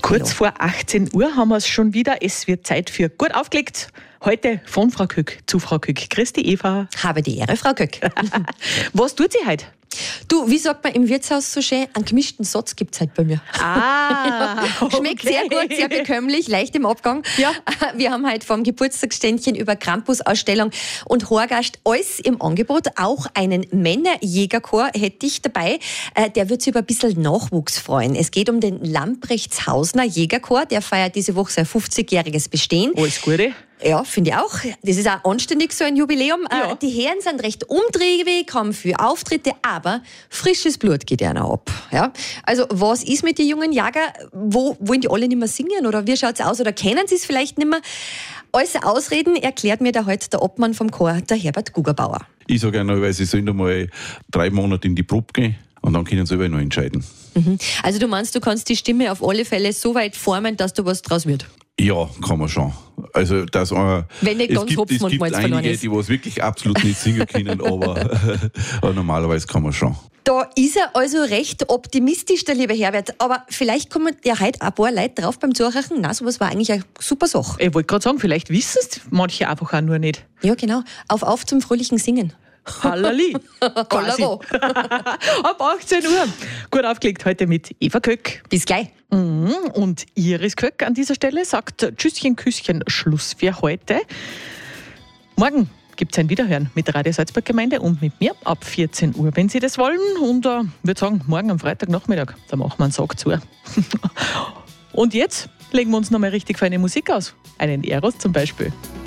Kurz vor 18 Uhr haben wir es schon wieder. Es wird Zeit für gut aufgelegt. Heute von Frau Köck zu Frau Köck. Christi Eva. Habe die Ehre, Frau Köck. Was tut sie heute? Du, wie sagt man im Wirtshaus so schön, einen gemischten Satz gibt es halt bei mir. Schmeckt sehr gut, sehr bekömmlich, leicht im Abgang. Ja. Wir haben heute vom Geburtstagsständchen über Krampus-Ausstellung und Horgast alles im Angebot. Auch einen Männerjägerchor hätte ich dabei. Der wird sich über ein bisschen Nachwuchs freuen. Es geht um den Lamprechtshausener Jägerchor. Der feiert diese Woche sein 50-jähriges Bestehen. Alles Gute. Ja, finde ich auch. Das ist auch anständig, so ein Jubiläum. Ja. Die Herren sind recht umtriebig, haben viele Auftritte, aber frisches Blut geht ja noch ab. Ja? Also, was ist mit den jungen Jäger? Wollen die alle nicht mehr singen? Oder wie schaut's aus? Oder kennen sie es vielleicht nicht mehr? Alles Ausreden erklärt mir da heute der Obmann vom Chor, der Herbert Gugerbauer. Ich sage einmal, weil sie sollen einmal 3 Monate in die Probe gehen und dann können sie selber noch entscheiden. Also, du meinst, du kannst die Stimme auf alle Fälle so weit formen, dass da was draus wird? Ja, kann man schon. Also, dass wenn nicht ganz Hopfen und Malz verloren einige, ist. die was wirklich absolut nicht singen können, aber normalerweise kann man schon. Da ist er also recht optimistisch, der liebe Herbert. Aber vielleicht kommen ja heute ein paar Leute drauf beim Zuhören. Na, sowas war eigentlich eine super Sache. Ich wollte gerade sagen, vielleicht wissen es manche einfach auch nur nicht. Ja, genau. Auf zum fröhlichen Singen. Hallali. Quasi. Hollero. Ab 18 Uhr. Gut aufgelegt heute mit Eva Köck. Bis gleich. Und Iris Köck an dieser Stelle sagt Tschüsschen, Küsschen, Schluss für heute. Morgen gibt es ein Wiederhören mit Radio Salzburg Gemeinde und mit mir ab 14 Uhr, wenn Sie das wollen. Und würde sagen, morgen am Freitagnachmittag, da machen wir einen Sack zu. Und jetzt legen wir uns nochmal richtig feine Musik aus. Einen Eros zum Beispiel.